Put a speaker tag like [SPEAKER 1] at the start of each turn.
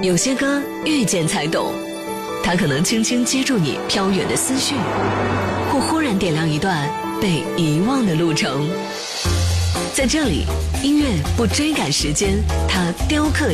[SPEAKER 1] 有些歌遇见才懂，它可能轻轻接住你飘远的思绪，或忽然点亮一段被遗忘的路程。在这里，音乐不追赶时间，它雕刻